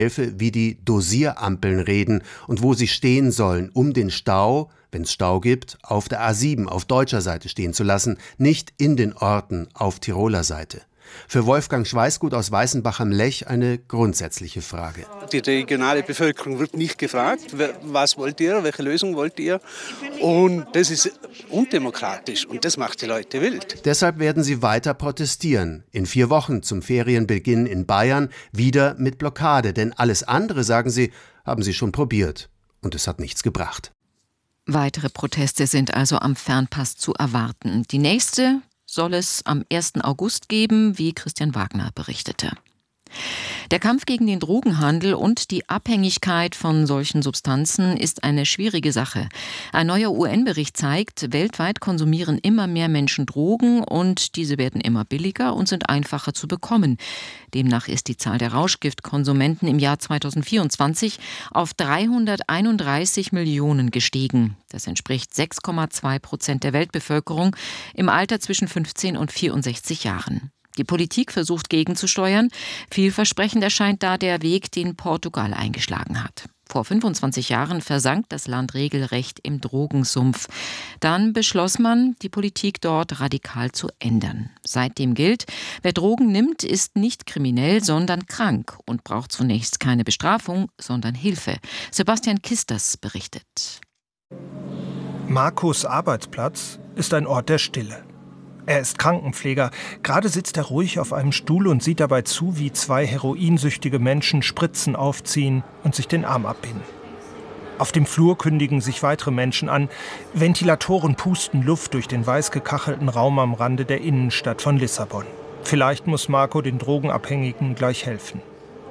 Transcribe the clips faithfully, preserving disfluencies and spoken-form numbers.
wie die Dosierampeln reden und wo sie stehen sollen, um den Stau, wenn es Stau gibt, auf der A sieben auf deutscher Seite stehen zu lassen, nicht in den Orten auf Tiroler Seite. Für Wolfgang Schweißgut aus Weißenbach am Lech eine grundsätzliche Frage. Die regionale Bevölkerung wird nicht gefragt, was wollt ihr, welche Lösung wollt ihr? Und das ist undemokratisch und das macht die Leute wild. Deshalb werden sie weiter protestieren. In vier Wochen zum Ferienbeginn in Bayern wieder mit Blockade. Denn alles andere, sagen sie, haben sie schon probiert. Und es hat nichts gebracht. Weitere Proteste sind also am Fernpass zu erwarten. Die nächste soll es am ersten August geben, wie Christian Wagner berichtete. Der Kampf gegen den Drogenhandel und die Abhängigkeit von solchen Substanzen ist eine schwierige Sache. Ein neuer U N-Bericht zeigt, weltweit konsumieren immer mehr Menschen Drogen und diese werden immer billiger und sind einfacher zu bekommen. Demnach ist die Zahl der Rauschgiftkonsumenten im Jahr zweitausendvierundzwanzig auf dreihunderteinunddreißig Millionen gestiegen. Das entspricht sechs Komma zwei Prozent der Weltbevölkerung im Alter zwischen fünfzehn und vierundsechzig Jahren. Die Politik versucht gegenzusteuern. Vielversprechend erscheint da der Weg, den Portugal eingeschlagen hat. Vor fünfundzwanzig Jahren versank das Land regelrecht im Drogensumpf. Dann beschloss man, die Politik dort radikal zu ändern. Seitdem gilt, wer Drogen nimmt, ist nicht kriminell, sondern krank und braucht zunächst keine Bestrafung, sondern Hilfe. Sebastian Kisters berichtet. Marcos Arbeitsplatz ist ein Ort der Stille. Er ist Krankenpfleger. Gerade sitzt er ruhig auf einem Stuhl und sieht dabei zu, wie zwei heroinsüchtige Menschen Spritzen aufziehen und sich den Arm abbinden. Auf dem Flur kündigen sich weitere Menschen an. Ventilatoren pusten Luft durch den weiß gekachelten Raum am Rande der Innenstadt von Lissabon. Vielleicht muss Marco den Drogenabhängigen gleich helfen.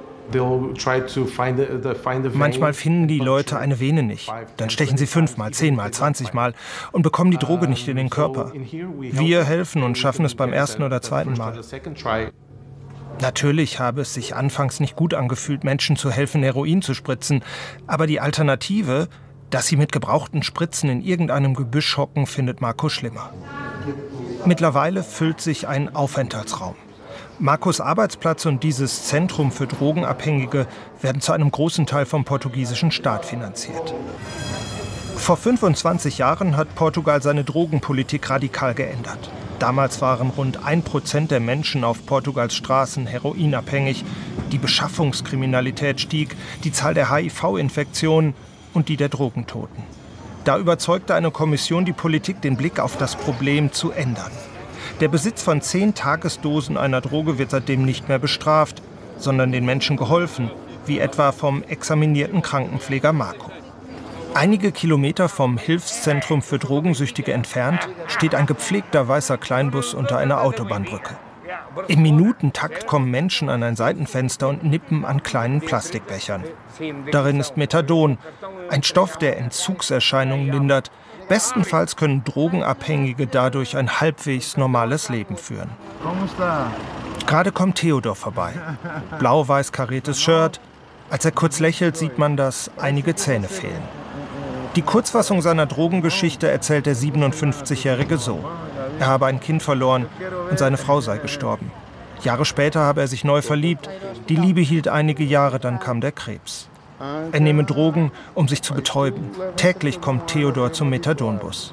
Manchmal finden die Leute eine Vene nicht. Dann stechen sie fünfmal, zehnmal, zwanzigmal und bekommen die Droge nicht in den Körper. Wir helfen und schaffen es beim ersten oder zweiten Mal. Natürlich habe es sich anfangs nicht gut angefühlt, Menschen zu helfen, Heroin zu spritzen. Aber die Alternative, dass sie mit gebrauchten Spritzen in irgendeinem Gebüsch hocken, findet Marco schlimmer. Mittlerweile füllt sich ein Aufenthaltsraum. Marcos Arbeitsplatz und dieses Zentrum für Drogenabhängige werden zu einem großen Teil vom portugiesischen Staat finanziert. Vor fünfundzwanzig Jahren hat Portugal seine Drogenpolitik radikal geändert. Damals waren rund ein Prozent der Menschen auf Portugals Straßen heroinabhängig. Die Beschaffungskriminalität stieg, die Zahl der H I V-Infektionen und die der Drogentoten. Da überzeugte eine Kommission die Politik, den Blick auf das Problem zu ändern. Der Besitz von zehn Tagesdosen einer Droge wird seitdem nicht mehr bestraft, sondern den Menschen geholfen, wie etwa vom examinierten Krankenpfleger Marco. Einige Kilometer vom Hilfszentrum für Drogensüchtige entfernt steht ein gepflegter weißer Kleinbus unter einer Autobahnbrücke. Im Minutentakt kommen Menschen an ein Seitenfenster und nippen an kleinen Plastikbechern. Darin ist Methadon, ein Stoff, der Entzugserscheinungen lindert. Bestenfalls können Drogenabhängige dadurch ein halbwegs normales Leben führen. Gerade kommt Theodor vorbei. Blau-weiß kariertes Shirt. Als er kurz lächelt, sieht man, dass einige Zähne fehlen. Die Kurzfassung seiner Drogengeschichte erzählt der siebenundfünfzigjährige so. Er habe ein Kind verloren und seine Frau sei gestorben. Jahre später habe er sich neu verliebt. Die Liebe hielt einige Jahre, dann kam der Krebs. Er nehme Drogen, um sich zu betäuben. Täglich kommt Theodor zum Methadonbus.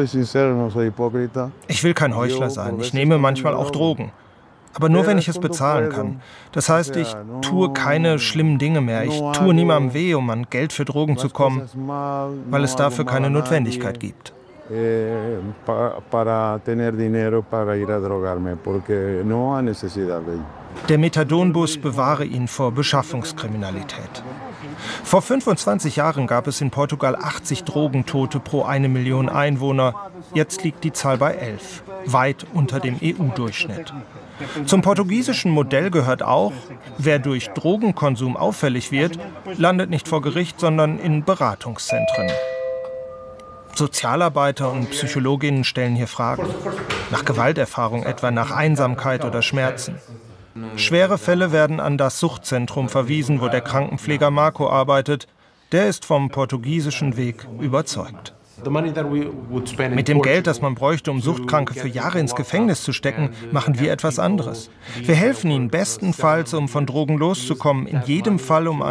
Ich will kein Heuchler sein. Ich nehme manchmal auch Drogen. Aber nur, wenn ich es bezahlen kann. Das heißt, ich tue keine schlimmen Dinge mehr. Ich tue niemandem weh, um an Geld für Drogen zu kommen, weil es dafür keine Notwendigkeit gibt. Der Methadonbus bewahre ihn vor Beschaffungskriminalität. Vor fünfundzwanzig Jahren gab es in Portugal achtzig Drogentote pro eine Million Einwohner. Jetzt liegt die Zahl bei elf, weit unter dem E U-Durchschnitt. Zum portugiesischen Modell gehört auch, wer durch Drogenkonsum auffällig wird, landet nicht vor Gericht, sondern in Beratungszentren. Sozialarbeiter und Psychologinnen stellen hier Fragen. Nach Gewalterfahrung etwa, nach Einsamkeit oder Schmerzen. Schwere Fälle werden an das Suchtzentrum verwiesen, wo der Krankenpfleger Marco arbeitet. Der ist vom portugiesischen Weg überzeugt. Mit dem Geld, das man bräuchte, um Suchtkranke für Jahre ins Gefängnis zu stecken, machen wir etwas anderes. Wir helfen ihnen bestenfalls, um von Drogen loszukommen, in jedem Fall um